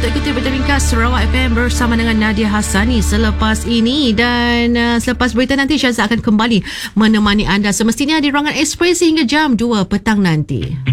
Ikuti berita ringkas Sarawak FM bersama dengan Nadia Hassani selepas ini, dan selepas berita nanti Syazah akan kembali menemani anda semestinya di Ruangan Ekspresi hingga jam 2 petang nanti.